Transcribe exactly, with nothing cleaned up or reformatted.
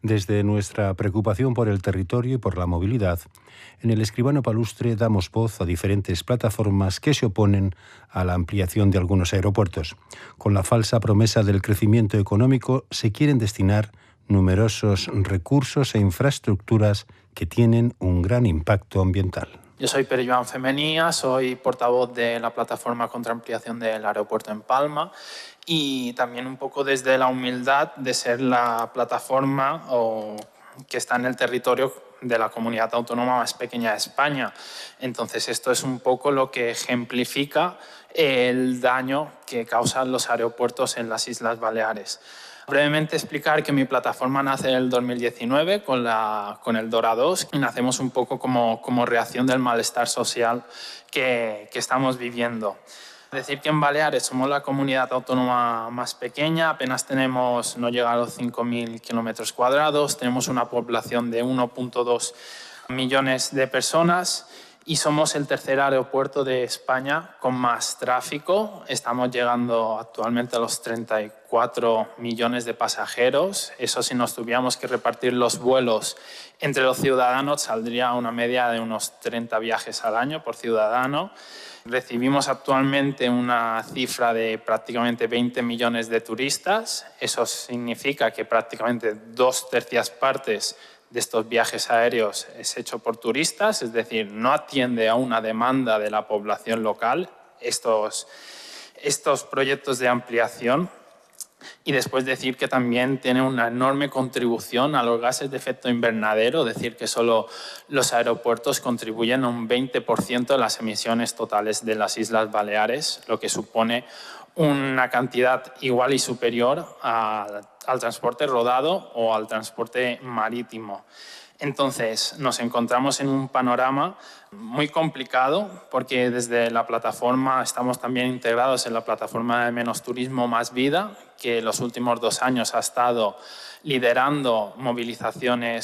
Desde nuestra preocupación por el territorio y por la movilidad, en el Escribano Palustre damos voz a diferentes plataformas que se oponen a la ampliación de algunos aeropuertos. Con la falsa promesa del crecimiento económico se quieren destinar numerosos recursos e infraestructuras que tienen un gran impacto ambiental. Yo soy Pere Joan Femenía, soy portavoz de la plataforma contra ampliación del aeropuerto en Palma y también un poco desde la humildad de ser la plataforma o, que está en el territorio de la comunidad autónoma más pequeña de España. Entonces esto es un poco lo que ejemplifica el daño que causan los aeropuertos en las Islas Baleares. Brevemente explicar que mi plataforma nace en el dos mil diecinueve con, la, con el DORA dos y nacemos un poco como, como reacción del malestar social que, que estamos viviendo. Decir que en Baleares somos la comunidad autónoma más pequeña, apenas tenemos, no llega a los cinco mil kilómetros cuadrados, tenemos una población de uno punto dos millones de personas y somos el tercer aeropuerto de España con más tráfico. Estamos llegando actualmente a los treinta y cuatro millones de pasajeros. Eso, si nos tuviéramos que repartir los vuelos entre los ciudadanos, saldría una media de unos treinta viajes al año por ciudadano. Recibimos actualmente una cifra de prácticamente veinte millones de turistas. Eso significa que prácticamente dos tercias partes de estos viajes aéreos es hecho por turistas, es decir, no atiende a una demanda de la población local estos, estos proyectos de ampliación. Y después decir que también tiene una enorme contribución a los gases de efecto invernadero, decir que solo los aeropuertos contribuyen a un veinte por ciento de las emisiones totales de las Islas Baleares, lo que supone una cantidad igual y superior a, al transporte rodado o al transporte marítimo. Entonces, nos encontramos en un panorama muy complicado porque desde la plataforma estamos también integrados en la plataforma de Menos Turismo, Más Vida, que los últimos dos años ha estado liderando movilizaciones